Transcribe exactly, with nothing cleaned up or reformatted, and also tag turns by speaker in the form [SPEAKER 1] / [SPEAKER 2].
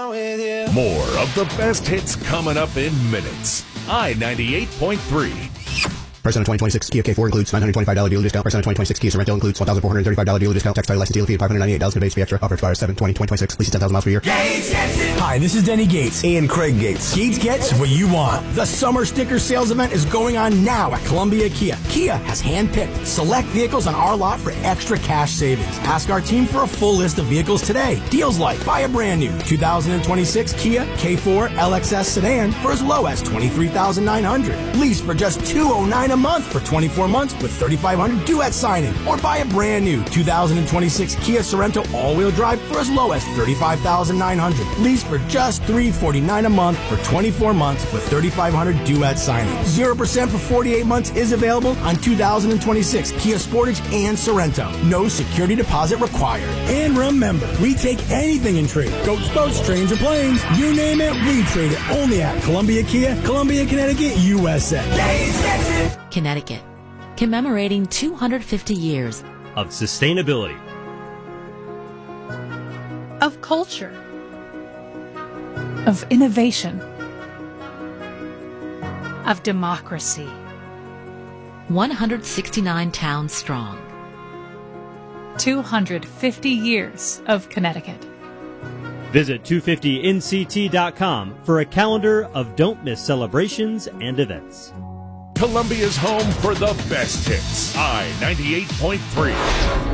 [SPEAKER 1] down with you.
[SPEAKER 2] More of the best hits coming up in minutes. I ninety-eight point three.
[SPEAKER 3] Price on a twenty twenty-six Kia K four includes nine hundred twenty-five dollars dealer discount. Price on a twenty twenty-six Kia Sorento includes one thousand four hundred thirty-five dollars dealer discount. Tax title license dealer fee of five hundred ninety-eight dollars and base fee extra. Offer expires seven twenty twenty-six. Lease ten thousand miles per year.
[SPEAKER 1] Gates gets it.
[SPEAKER 4] Hi, this is Denny Gates and Craig Gates. Gates gets what you want. The summer sticker sales event is going on now at Columbia Kia. Kia has handpicked select vehicles on our lot for extra cash savings. Ask our team for a full list of vehicles today. Deals like buy a brand new two thousand twenty-six Kia K four L X S sedan for as low as twenty-three thousand nine hundred dollars. Lease for just two hundred nine dollars a month for twenty-four months with thirty-five hundred dollars due at signing. Or buy a brand new two thousand twenty-six Kia Sorento all-wheel drive for as low as thirty-five thousand nine hundred dollars. Lease for just three hundred forty-nine dollars a month for twenty-four months with thirty-five hundred dollars due at signing. zero percent for forty-eight months is available on two thousand twenty-six Kia Sportage and Sorento. No security deposit required. And remember, we take anything in trade. Goats, boats, trains, or planes. You name it, we trade it. Only at Columbia Kia, Columbia, Connecticut, U S A.
[SPEAKER 1] Gates gets it.
[SPEAKER 5] Connecticut, commemorating two hundred fifty years
[SPEAKER 6] of sustainability,
[SPEAKER 7] of culture, of innovation, of democracy.
[SPEAKER 5] one hundred sixty-nine towns strong.
[SPEAKER 7] two hundred fifty years of Connecticut.
[SPEAKER 6] Visit two fifty N C T dot com for a calendar of don't miss celebrations and events.
[SPEAKER 2] Columbia's home for the best hits. I ninety-eight point three.